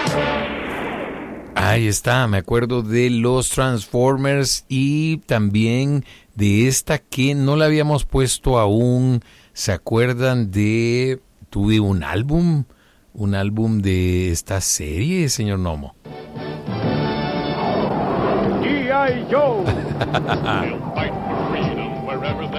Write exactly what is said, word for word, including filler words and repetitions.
Ahí está, me acuerdo de los Transformers y también de esta que no la habíamos puesto aún. ¿Se acuerdan de... Tuve un álbum, un álbum de esta serie, señor Nomo? G I. Joe. They'll fight for freedom wherever they